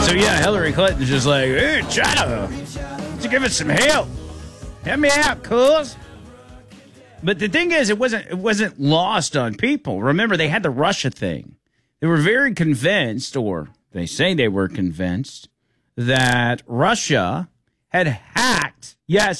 So, yeah, Hillary Clinton's just like, hey, China, let's give us some help. Help me out, cuz. But the thing is, it wasn't lost on people. Remember, they had the Russia thing. They were very convinced, or they say they were convinced, that Russia had hacked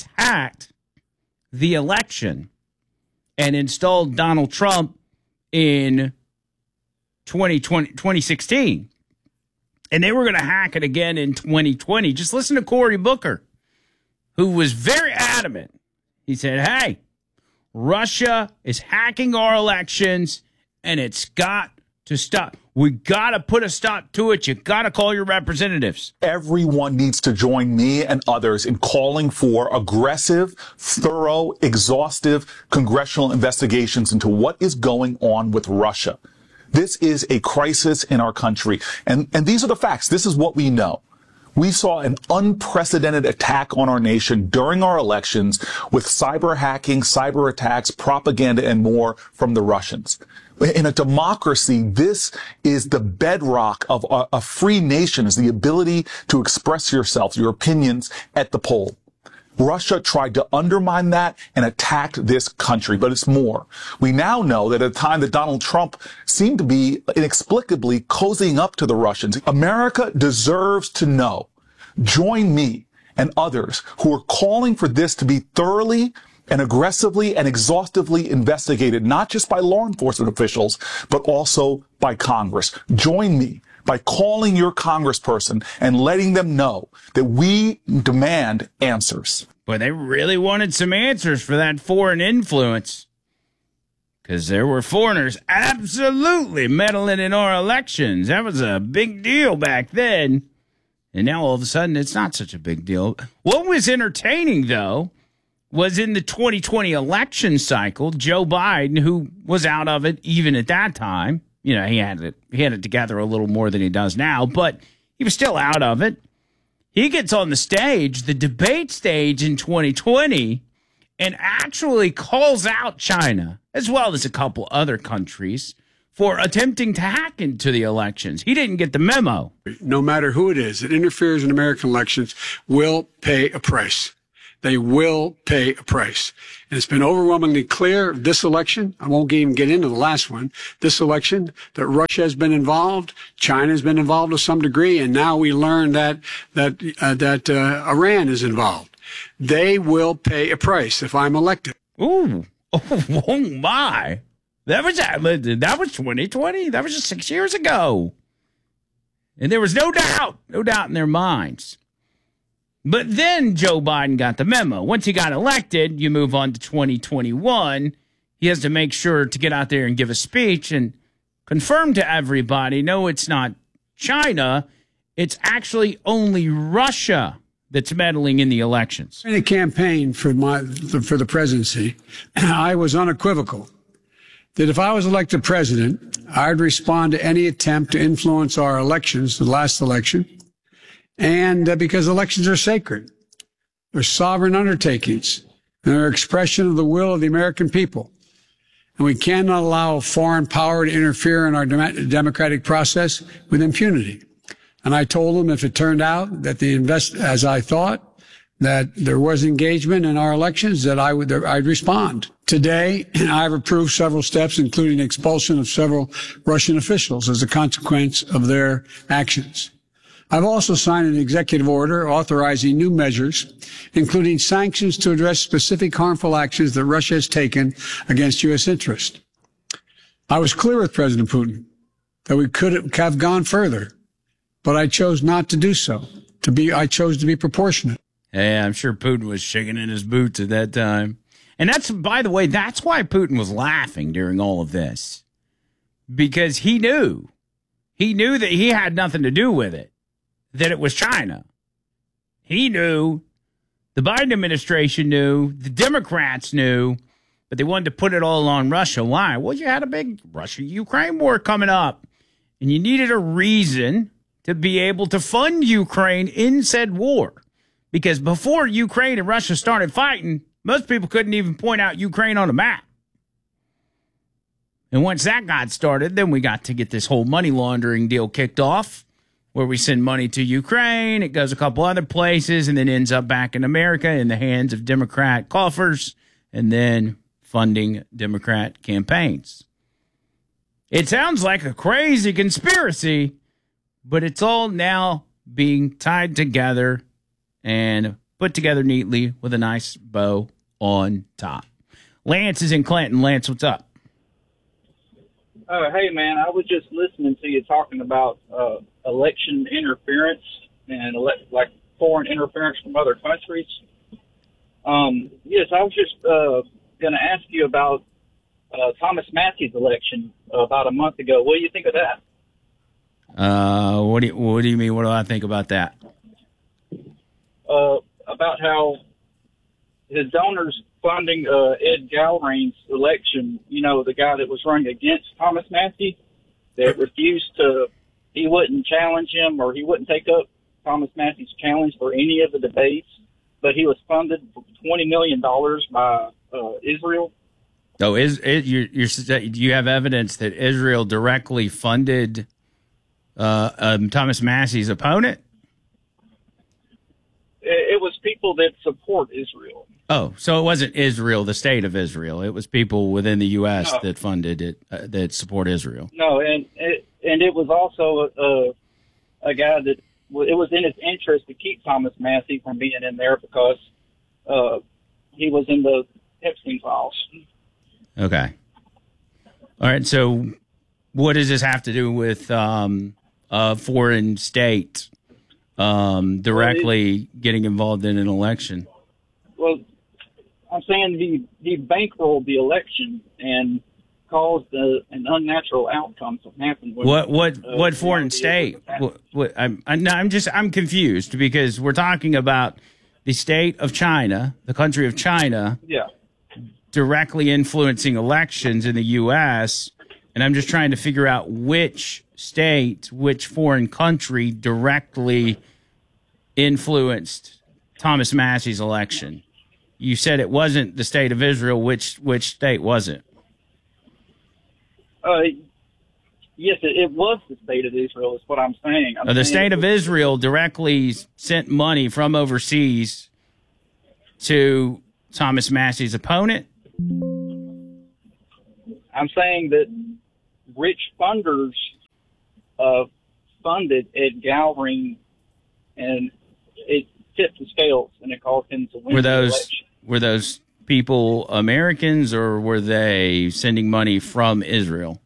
the election and installed Donald Trump in 2016. And they were going to hack it again in 2020. Just listen to Cory Booker, who was very adamant. He said, hey, Russia is hacking our elections, and it's got to stop. We got to put a stop to it. You got to call your representatives. Everyone needs to join me and others in calling for aggressive, thorough, exhaustive congressional investigations into what is going on with Russia. This is a crisis in our country. And these are the facts. This is what we know. We saw an unprecedented attack on our nation during our elections with cyber hacking, cyber attacks, propaganda, and more from the Russians. In a democracy, this is the bedrock of a free nation, is the ability to express yourself, your opinions at the poll. Russia tried to undermine that and attacked this country, but it's more. We now know that at the time that Donald Trump seemed to be inexplicably cozying up to the Russians, America deserves to know. Join me and others who are calling for this to be thoroughly and aggressively and exhaustively investigated, not just by law enforcement officials, but also by Congress. Join me by calling your congressperson and letting them know that we demand answers. But they really wanted some answers for that foreign influence, because there were foreigners absolutely meddling in our elections. That was a big deal back then. And now all of a sudden it's not such a big deal. What was entertaining, though, was in the 2020 election cycle, Joe Biden, who was out of it even at that time. You know, he had it together a little more than he does now, but he was still out of it. He gets on the stage, the debate stage in 2020, and actually calls out China, as well as a couple other countries, for attempting to hack into the elections. He didn't get the memo. No matter who it is that interferes in American elections will pay a price. They will pay a price. And it's been overwhelmingly clear this election, I won't even get into the last one, this election, that Russia has been involved, China has been involved to some degree, and now we learn that Iran is involved. They will pay a price if I'm elected. Ooh, oh my. That was 2020. That was just 6 years ago. And there was no doubt in their minds. But then Joe Biden got the memo. Once he got elected, you move on to 2021. He has to make sure to get out there and give a speech and confirm to everybody, no, it's not China. It's actually only Russia that's meddling in the elections. In a campaign for the presidency, I was unequivocal that if I was elected president, I'd respond to any attempt to influence our elections, the last election, and because elections are sacred. They're sovereign undertakings, and they're an expression of the will of the American people. And we cannot allow a foreign power to interfere in our democratic process with impunity. And I told them if it turned out that as I thought, that there was engagement in our elections, that I'd respond. Today, I've approved several steps, including expulsion of several Russian officials as a consequence of their actions. I've also signed an executive order authorizing new measures, including sanctions to address specific harmful actions that Russia has taken against U.S. interests. I was clear with President Putin that we could have gone further, but I chose not to do so. I chose to be proportionate. Yeah, I'm sure Putin was shaking in his boots at that time. And that's, by the way, that's why Putin was laughing during all of this. Because he knew that he had nothing to do with it, that it was China. He knew, the Biden administration knew, the Democrats knew, but they wanted to put it all on Russia. Why? Well, you had a big Russia-Ukraine war coming up, and you needed a reason to be able to fund Ukraine in said war. Because before Ukraine and Russia started fighting, most people couldn't even point out Ukraine on a map. And once that got started, then we got to get this whole money laundering deal kicked off. where we send money to Ukraine. It goes a couple other places and then ends up back in America in the hands of Democrat coffers and then funding Democrat campaigns. It sounds like a crazy conspiracy, but it's all now being tied together and put together neatly with a nice bow on top. Lance is in Clinton. Lance, what's up? Hey, man, I was just listening to you talking about election interference and like foreign interference from other countries. Yes, I was just going to ask you about Thomas Massey's election about a month ago. What do you think of that? What do you mean? What do I think about that? About how his donors funding Ed Galbraith's election, you know, the guy that was running against Thomas Massey, that refused to, he wouldn't challenge him or he wouldn't take up Thomas Massey's challenge for any of the debates, but he was funded for $20 million by Israel. Oh, do you have evidence that Israel directly funded Thomas Massey's opponent? It was people that support Israel. Oh, so it wasn't Israel, the state of Israel. It was people within the U.S. that funded it, that support Israel. No, and it was also a guy that it was in his interest to keep Thomas Massey from being in there because he was in the Epstein files. Okay. All right. So, what does this have to do with a foreign state directly getting involved in an election? Well, I'm saying he bankrolled the election and caused an unnatural outcome to happen. What foreign state? I'm confused because we're talking about the state of China, the country of China, directly influencing elections in the U.S., and I'm just trying to figure out which state, which foreign country directly influenced Thomas Massey's election. You said it wasn't the state of Israel. Which state was it? Yes, it was the state of Israel is what I'm saying. The state of Israel directly sent money from overseas to Thomas Massey's opponent? I'm saying that rich funders funded Ed Galbraith, and it tipped the scales, and it caused him to win the election. Were those people Americans, or were they sending money from Israel?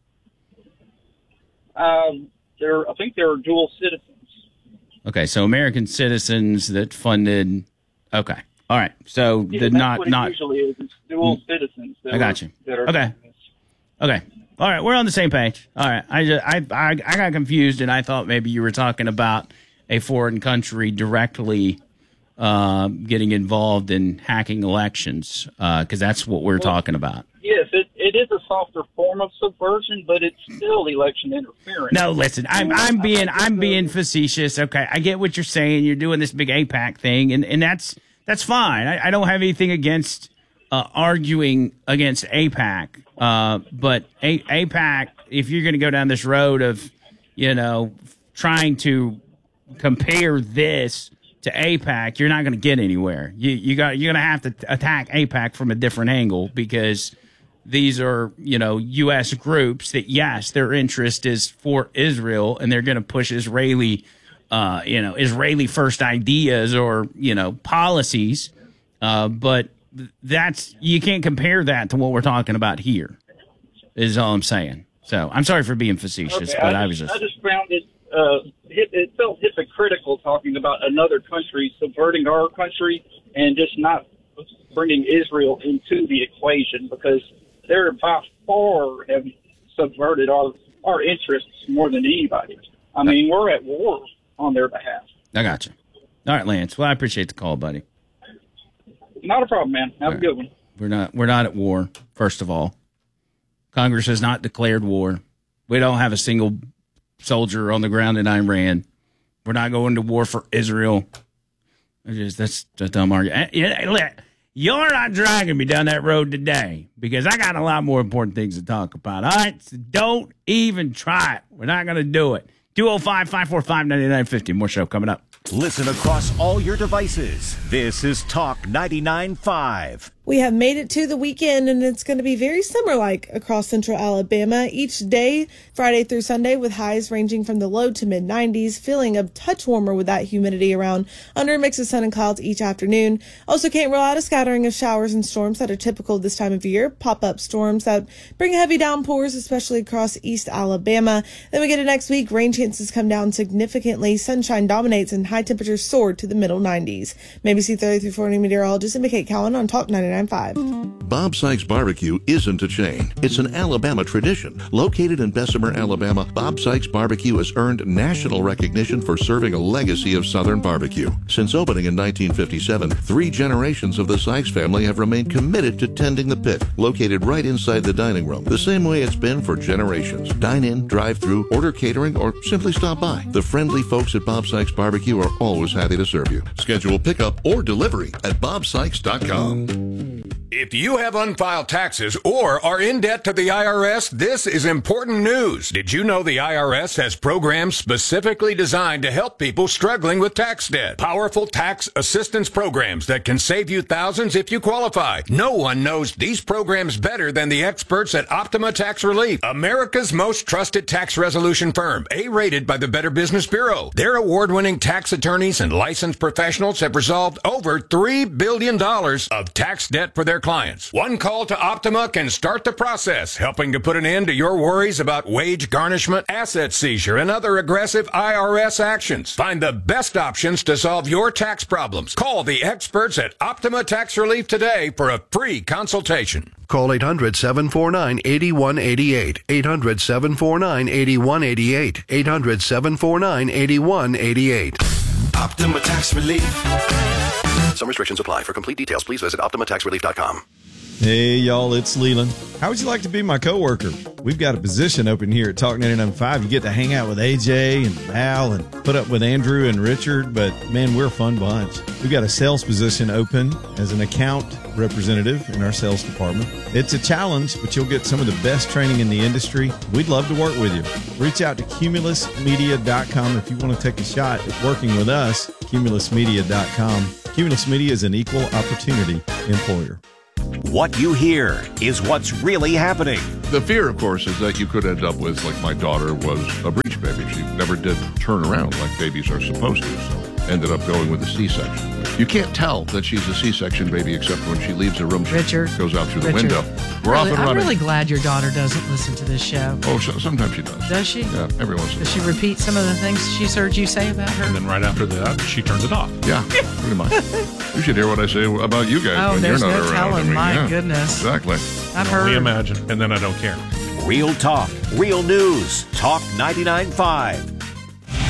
I think they're dual citizens. Okay, so American citizens that funded. Okay, all right. So that's what it usually is. It's dual citizens. I got you. Okay. All right, we're on the same page. All right, I got confused, and I thought maybe you were talking about a foreign country directly getting involved in hacking elections, because that's what we're talking about. Yes, it is a softer form of subversion, but it's still election interference. No, listen, I'm being facetious. Okay, I get what you're saying. You're doing this big AIPAC thing, and that's fine. I don't have anything against arguing against AIPAC, but AIPAC, if you're going to go down this road of, trying to compare this to AIPAC, you're not going to get anywhere. You're going to have to attack AIPAC from a different angle, because these are, U.S. groups that, yes, their interest is for Israel, and they're going to push Israeli first ideas or, policies. But you can't compare that to what we're talking about here, is all I'm saying. So I'm sorry for being facetious, but I just found it felt hypocritical talking about another country subverting our country and just not bringing Israel into the equation, because they're by far have subverted our interests more than anybody. I mean, we're at war on their behalf. I got you. All right, Lance. Well, I appreciate the call, buddy. Not a problem, man. Have a good one. We're not at war, first of all. Congress has not declared war. We don't have a single soldier on the ground in Iran. We're not going to war for Israel. That's a dumb argument. You're not dragging me down that road today, because I got a lot more important things to talk about. All right? So don't even try it. We're not going to do it. 205-545-9950. More show coming up. Listen across all your devices. This is Talk 99.5. We have made it to the weekend, and it's going to be very summer-like across central Alabama each day, Friday through Sunday, with highs ranging from the low to mid-90s, feeling a touch warmer with that humidity around under a mix of sun and clouds each afternoon. Also can't rule out a scattering of showers and storms that are typical this time of year, pop-up storms that bring heavy downpours, especially across East Alabama. Then we get to next week, rain chances come down significantly, sunshine dominates, and high temperatures soar to the middle 90s. Maybe see 30 through 40 meteorologist and McKay Cowan on Talk 99.5. Bob Sykes Barbecue isn't a chain. It's an Alabama tradition. Located in Bessemer, Alabama, Bob Sykes Barbecue has earned national recognition for serving a legacy of Southern barbecue. Since opening in 1957, 3 generations of the Sykes family have remained committed to tending the pit, located right inside the dining room, the same way it's been for generations. Dine in, drive through, order catering, or simply stop by. The friendly folks at Bob Sykes Barbecue are always happy to serve you. Schedule pickup or delivery at bobsykes.com. If you have unfiled taxes or are in debt to the IRS, this is important news. Did you know the IRS has programs specifically designed to help people struggling with tax debt? Powerful tax assistance programs that can save you thousands if you qualify. No one knows these programs better than the experts at Optima Tax Relief, America's most trusted tax resolution firm, A-rated by the Better Business Bureau. Their award-winning tax attorneys and licensed professionals have resolved over $3 billion of tax debt for their clients. One call to Optima can start the process, helping to put an end to your worries about wage garnishment, asset seizure, and other aggressive IRS actions. Find the best options to solve your tax problems. Call the experts at Optima Tax Relief today for a free consultation. Call 800-749-8188. 800-749-8188. 800-749-8188. Optima Tax Relief. Some restrictions apply. For complete details, please visit OptimaTaxRelief.com. Hey, y'all, it's Leland. How would you like to be my coworker? We've got a position open here at Talk 99.5. You get to hang out with AJ and Al and put up with Andrew and Richard, but, man, we're a fun bunch. We've got a sales position open as an account representative in our sales department. It's a challenge, but you'll get some of the best training in the industry. We'd love to work with you. Reach out to CumulusMedia.com if you want to take a shot at working with us, CumulusMedia.com. Cumulus Media is an equal opportunity employer. What you hear is what's really happening. The fear, of course, is that you could end up with, like my daughter was a breech baby. She never did turn around like babies are supposed to, so ended up going with a C-section. You can't tell that she's a C-section baby except when she leaves her room. Richard. She goes out through the window. We're off and running. I'm really glad your daughter doesn't listen to this show. Oh, sometimes she does. Does she? Yeah, every once in a while. Does she repeat some of the things she's heard you say about her? And then right after that, she turns it off. Yeah, pretty much. You should hear what I say about you guys when you're not around. Telling, my goodness. Exactly. I've heard. We imagine, and then I don't care. Real talk, real news. Talk 99.5.